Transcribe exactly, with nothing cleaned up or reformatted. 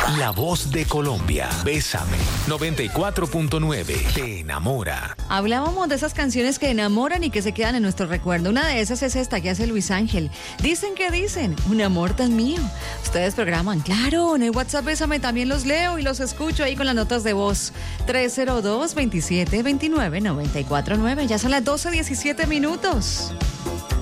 La voz de Colombia. Bésame. noventa y cuatro punto nueve. Te enamora. Hablábamos de esas canciones que enamoran y que se quedan en nuestro recuerdo. Una de esas es esta que hace Luis Ángel. Dicen que dicen, un amor tan mío. Ustedes programan, claro, en el WhatsApp Bésame también los leo y los escucho ahí con las notas de voz. tres cero dos, veintisiete veintinueve, noventa y cuatro nueve. Ya son las doce diecisiete minutos.